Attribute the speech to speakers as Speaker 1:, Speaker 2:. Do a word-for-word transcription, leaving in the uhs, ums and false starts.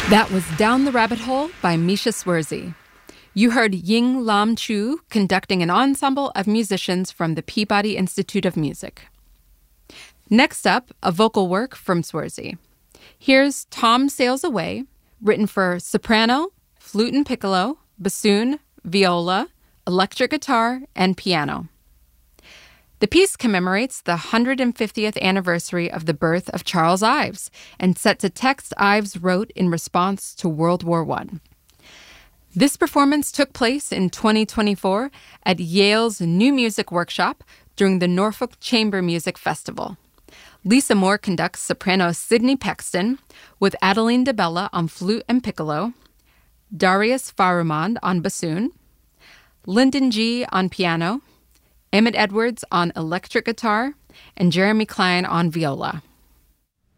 Speaker 1: That was Down the Rabbit Hole by Misha Swersey. You heard Ying Lam Chu conducting an ensemble of musicians from the Peabody Institute of Music. Next up, a vocal work from Swersey. Here's Tom Sails Away, written for soprano, flute and piccolo, bassoon, viola, electric guitar, and piano. The piece commemorates the one hundred fiftieth anniversary of the birth of Charles Ives and sets a text Ives wrote in response to World War One. This performance took place in twenty twenty-four at Yale's New Music Workshop during the Norfolk Chamber Music Festival. Lisa Moore conducts soprano Sydney Pexton, with Adeline DeBella on flute and piccolo, Darius Farumand on bassoon, Lyndon G. on piano, Emmett Edwards on electric guitar, and Jeremy Klein on viola.